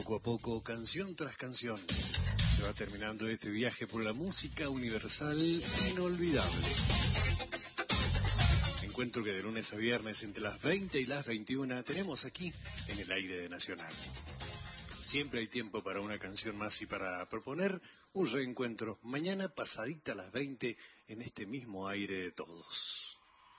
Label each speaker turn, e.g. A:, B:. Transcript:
A: poco a poco, canción tras canción, se va terminando este viaje por la música universal inolvidable. Encuentro que de lunes a viernes entre las 20 y las 21 tenemos aquí en el aire de Nacional. Siempre hay tiempo para una canción más y para proponer un reencuentro mañana pasadita a las 20 en este mismo aire de todos.